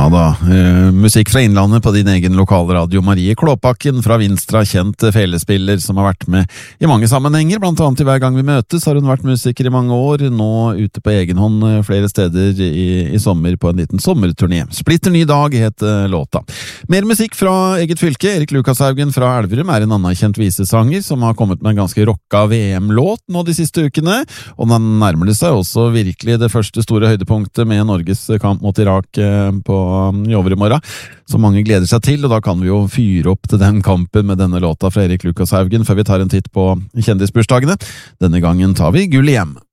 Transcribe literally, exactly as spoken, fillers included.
Ja da, eh, musikk fra Innlandet på din egen lokalradio. Marie Klåpakken fra Vinstra, kjent felespiller som har vært med i mange sammenhenger, blant annet i Hver gang vi møtes har hun vært musiker i mange år, nå ute på egen hånd flere steder i, i sommer på en liten sommerturné. Splitter ny dag heter låta. Mer musikk fra eget fylke. Erik Lukashaugen fra Elverum er en anerkjent visesanger som har kommet med en ganske rocka V M-låt nå de siste ukene, og den nærmer det seg også virkelig det første store høydepunktet med Norges kamp mot Irak på i overmorgen, som mange gleder seg til, og da kan vi jo fyre opp til den kampen med denne låta fra Erik Lukashaugen før vi tar en titt på kjendisbursdagene. Denne gangen tar vi gull hjem.